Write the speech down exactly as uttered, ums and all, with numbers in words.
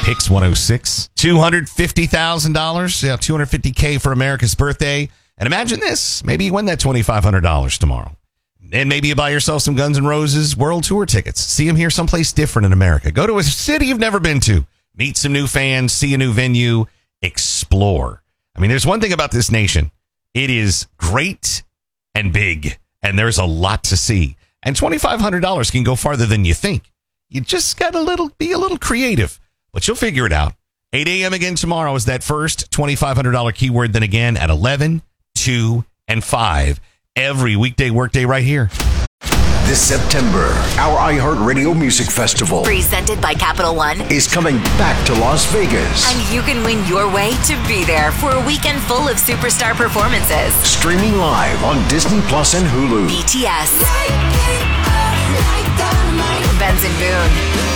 Hicks one oh six. two hundred fifty thousand dollars. Yeah, two hundred fifty thousand dollars for America's birthday. And imagine this. Maybe you win that twenty-five hundred dollars tomorrow. And maybe you buy yourself some Guns N' Roses World Tour tickets. See them here someplace different in America. Go to a city you've never been to. Meet some new fans. See a new venue. Explore. I mean, there's one thing about this nation. It is great and big. And there's a lot to see. And twenty-five hundred dollars can go farther than you think. You just got to little be a little creative. But you'll figure it out. eight a.m. again tomorrow is that first twenty-five hundred dollars keyword. Then again at eleven, two, and five. Every weekday workday right here. This September, our iHeartRadio Music Festival, presented by Capital One, is coming back to Las Vegas. And you can win your way to be there for a weekend full of superstar performances. Streaming live on Disney Plus and Hulu. B T S, Benson Boone,